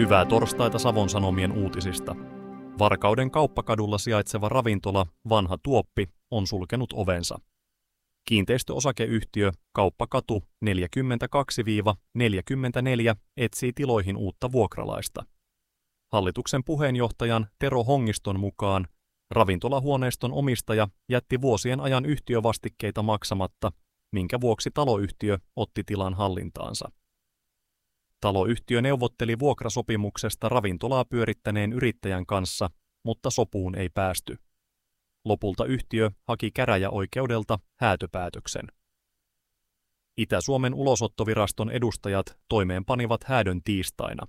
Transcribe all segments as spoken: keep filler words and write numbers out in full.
Hyvää torstaita Savon Sanomien uutisista. Varkauden Kauppakadulla sijaitseva ravintola Vanha Tuoppi on sulkenut ovensa. Kiinteistöosakeyhtiö Kauppakatu neljäkymmentäkaksi neljäkymmentäneljä etsii tiloihin uutta vuokralaista. Hallituksen puheenjohtajan Tero Hongiston mukaan ravintolahuoneiston omistaja jätti vuosien ajan yhtiövastikkeita maksamatta, minkä vuoksi taloyhtiö otti tilan hallintaansa. Taloyhtiö neuvotteli vuokrasopimuksesta ravintolaa pyörittäneen yrittäjän kanssa, mutta sopuun ei päästy. Lopulta yhtiö haki käräjäoikeudelta häätöpäätöksen. Itä-Suomen ulosottoviraston edustajat toimeenpanivat häädön tiistaina.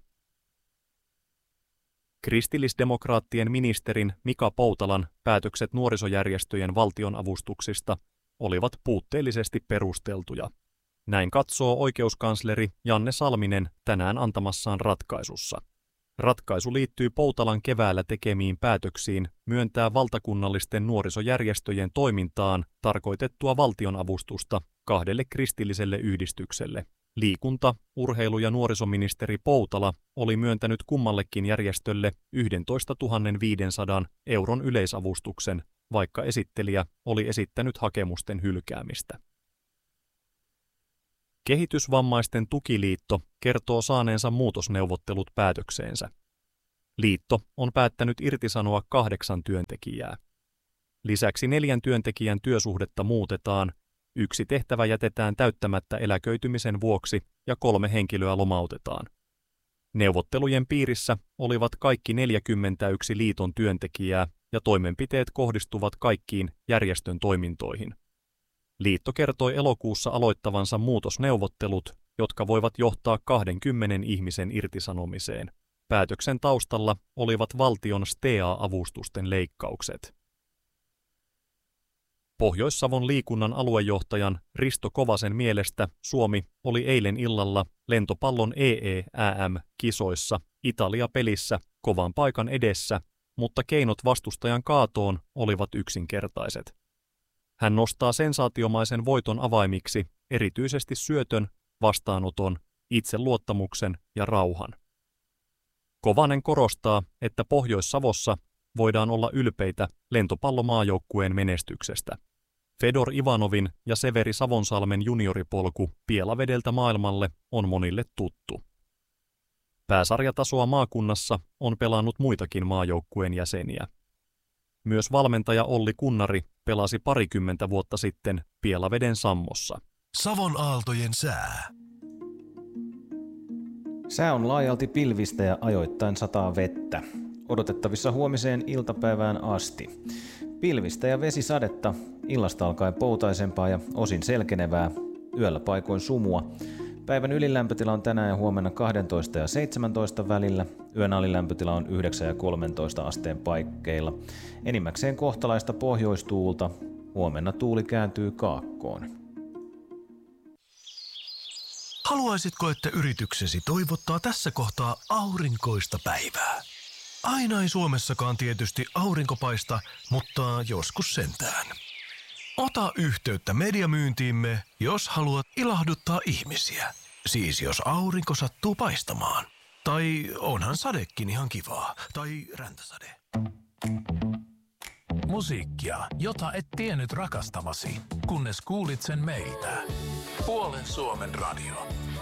Kristillisdemokraattien ministerin Mika Poutalan päätökset nuorisojärjestöjen valtionavustuksista olivat puutteellisesti perusteltuja. Näin katsoo oikeuskansleri Janne Salminen tänään antamassaan ratkaisussa. Ratkaisu liittyy Poutalan keväällä tekemiin päätöksiin myöntää valtakunnallisten nuorisojärjestöjen toimintaan tarkoitettua valtionavustusta kahdelle kristilliselle yhdistykselle. Liikunta-, urheilu- ja nuorisoministeri Poutala oli myöntänyt kummallekin järjestölle yksitoistatuhatta viisisataa euron yleisavustuksen, vaikka esittelijä oli esittänyt hakemusten hylkäämistä. Kehitysvammaisten tukiliitto kertoo saaneensa muutosneuvottelut päätökseensä. Liitto on päättänyt irtisanoa kahdeksan työntekijää. Lisäksi neljän työntekijän työsuhdetta muutetaan, yksi tehtävä jätetään täyttämättä eläköitymisen vuoksi ja kolme henkilöä lomautetaan. Neuvottelujen piirissä olivat kaikki neljäkymmentäyksi liiton työntekijää ja toimenpiteet kohdistuvat kaikkiin järjestön toimintoihin. Liitto kertoi elokuussa aloittavansa muutosneuvottelut, jotka voivat johtaa kahdenkymmenen ihmisen irtisanomiseen. Päätöksen taustalla olivat valtion S T E A-avustusten leikkaukset. Pohjois-Savon liikunnan aluejohtajan Risto Kovasen mielestä Suomi oli eilen illalla lentopallon E E Ä M-kisoissa Italia-pelissä kovan paikan edessä, mutta keinot vastustajan kaatoon olivat yksinkertaiset. Hän nostaa sensaatiomaisen voiton avaimiksi erityisesti syötön, vastaanoton, itseluottamuksen ja rauhan. Kovanen korostaa, että Pohjois-Savossa voidaan olla ylpeitä lentopallomaajoukkueen menestyksestä. Fedor Ivanovin ja Severi Savonsalmen junioripolku Pielavedeltä maailmalle on monille tuttu. Pääsarjatasoa maakunnassa on pelannut muitakin maajoukkueen jäseniä. Myös valmentaja Olli Kunnari pelasi parikymmentä vuotta sitten Pielaveden Sammossa. Savon aaltojen sää. Sää on laajalti pilvistä ja ajoittain sataa vettä. Odotettavissa huomiseen iltapäivään asti. Pilvistä ja vesisadetta, illasta alkaen poutaisempaa ja osin selkenevää, yöllä paikoin sumua. Päivän ylilämpötila on tänään ja huomenna kaksitoista ja seitsemäntoista välillä. Yön alilämpötila on yhdeksän ja kolmetoista asteen paikkeilla. Enimmäkseen kohtalaista pohjoistuulta. Huomenna tuuli kääntyy kaakkoon. Haluaisitko, että yrityksesi toivottaa tässä kohtaa aurinkoista päivää? Aina ei Suomessakaan tietysti aurinko paista, mutta joskus sentään. Ota yhteyttä mediamyyntiimme, jos haluat ilahduttaa ihmisiä. Siis jos aurinko sattuu paistamaan. Tai onhan sadekin ihan kivaa. Tai räntäsade. Musiikkia, jota et tiennyt rakastavasi, kunnes kuulit sen meiltä. Puolen Suomen radio.